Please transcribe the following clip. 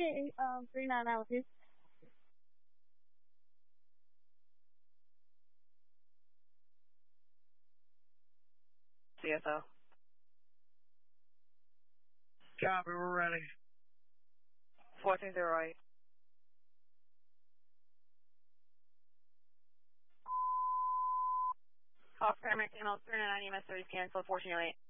39 analysis. CSO. Copy, we're ready. 1408. Off paramedic channel 39 EMS 30 cancel 1408.